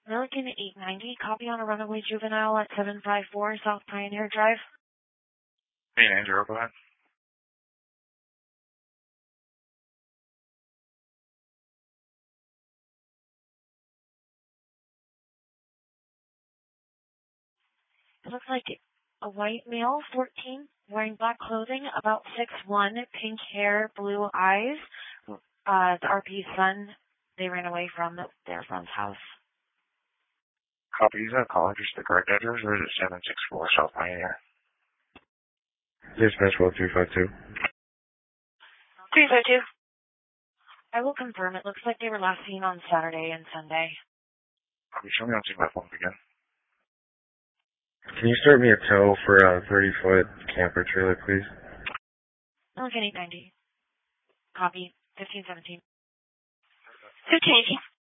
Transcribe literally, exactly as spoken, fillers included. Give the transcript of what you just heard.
Milliken eight ninety, copy on a runaway juvenile at seven five four South Pioneer Drive. Hey, Andrew, go ahead. It looks like a white male, fourteen, wearing black clothing, about six one, pink hair, blue eyes. Uh, the R P's son, they ran away from the, their son's house. Copy, is that call address the correct address, or is it seven six four South Pioneer? Dispatch well three five two. three five two. I will confirm. It looks like they were last seen on Saturday and Sunday. Copy, show me on see my phone again. Can you start me a tow for a thirty-foot camper trailer, please? Milliken eight ninety. Copy. fifteen seventeen. fifteen eighteen.